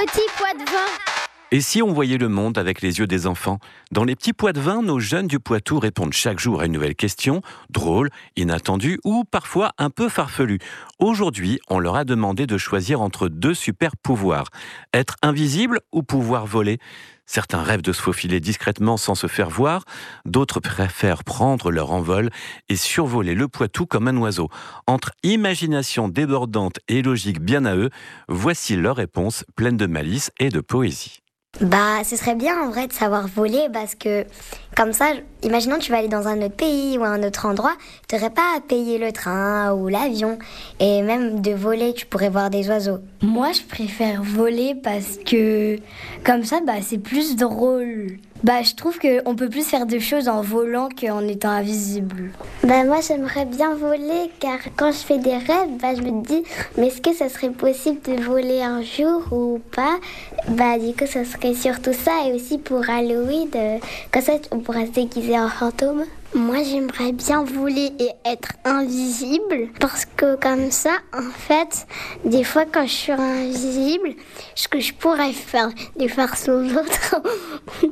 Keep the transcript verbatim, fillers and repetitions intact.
Petit poids de vin. Et si on voyait le monde avec les yeux des enfants ? Dans les petits pois de vin, nos jeunes du Poitou répondent chaque jour à une nouvelle question, drôle, inattendue ou parfois un peu farfelue. Aujourd'hui, on leur a demandé de choisir entre deux super pouvoirs. Être invisible ou pouvoir voler ? Certains rêvent de se faufiler discrètement sans se faire voir, d'autres préfèrent prendre leur envol et survoler le Poitou comme un oiseau. Entre imagination débordante et logique bien à eux, voici leur réponse pleine de malice et de poésie. Bah, ce serait bien en vrai de savoir voler parce que comme ça, imaginons tu vas aller dans un autre pays ou à un autre endroit, tu n'aurais pas à payer le train ou l'avion. Et même de voler, tu pourrais voir des oiseaux. Moi, je préfère voler parce que comme ça, bah, c'est plus drôle. Bah, je trouve qu'on peut plus faire de choses en volant qu'en étant invisible. Bah, moi, j'aimerais bien voler car quand je fais des rêves, bah, je me dis, mais est-ce que ça serait possible de voler un jour ou pas ? Bah, du coup, ça serait surtout ça et aussi pour Halloween, euh, comme ça, on pourra se déguiser en fantôme. Moi, j'aimerais bien voler et être invisible parce que comme ça, en fait, des fois quand je suis invisible, ce que je pourrais faire, de faire sur l'autre,